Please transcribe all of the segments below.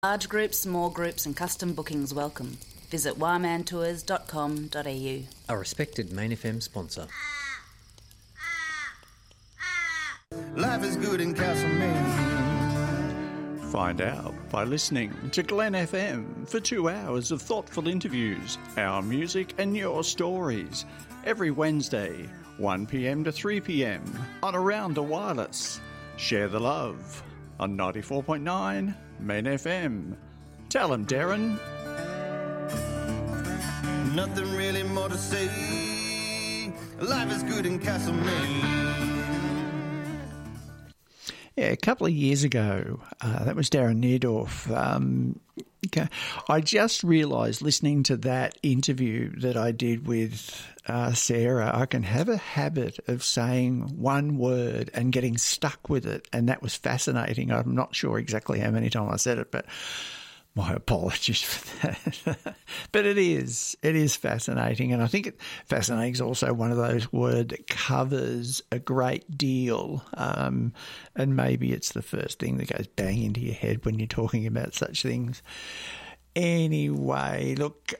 Large groups, small groups and custom bookings welcome. Visit wiremantours.com.au. A respected Main FM sponsor. Life is good in Castlemaine. Find out by listening to Glen FM for 2 hours of thoughtful interviews, our music and your stories. Every Wednesday, 1 p.m. to 3 p.m. on Around the Wireless. Share the love on 94.9 Main FM. Tell them, Darren. Nothing really more to say. Life is good in Castlemaine. Yeah, a couple of years ago, that was Darren Neerdorf. I just realised listening to that interview that I did with Sarah, I can have a habit of saying one word and getting stuck with it, and that was fascinating. I'm not sure exactly how many times I said it, but my apologies for that. But it is fascinating, and I think fascinating is also one of those words that covers a great deal, and maybe it's the first thing that goes bang into your head when you're talking about such things. Anyway, look,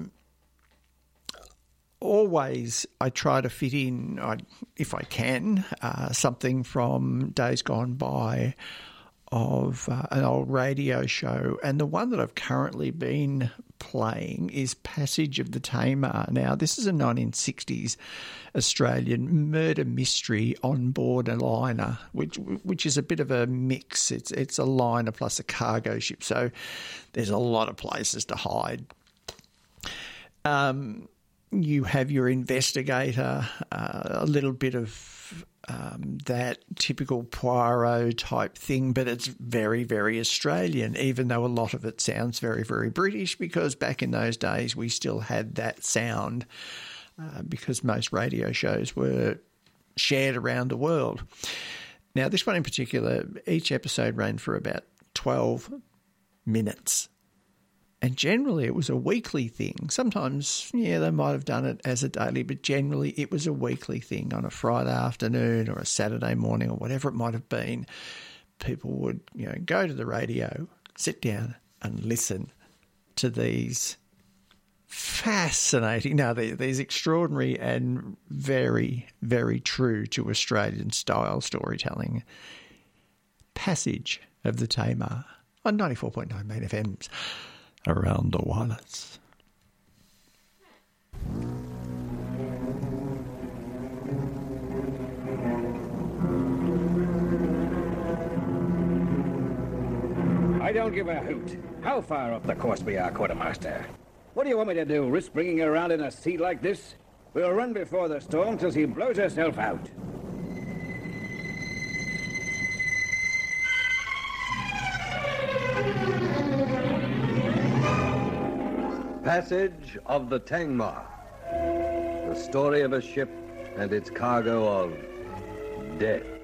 always I try to fit in, if I can, something from days gone by of an old radio show, and the one that I've currently been playing is Passage of the Tamar. Now, this is a 1960s Australian murder mystery on board a liner, which is a bit of a mix. It's a liner plus a cargo ship, so there's a lot of places to hide. You have your investigator, a little bit of that typical Poirot type thing, but it's very, very Australian, even though a lot of it sounds very, very British, because back in those days we still had that sound because most radio shows were shared around the world. Now, this one in particular, each episode ran for about 12 minutes. And generally it was a weekly thing. Sometimes, they might have done it as a daily, but generally it was a weekly thing on a Friday afternoon or a Saturday morning or whatever it might have been. People would, go to the radio, sit down and listen to these fascinating, these extraordinary and very, very true to Australian style storytelling. Passage of the Tamar on 94.9 Main FM's Around the Wireless. I don't give a hoot. How far up the course we are, Quartermaster? What do you want me to do, risk bringing her around in a sea like this? We'll run before the storm till she blows herself out. Passage of the Tamar. The story of a ship and its cargo of death.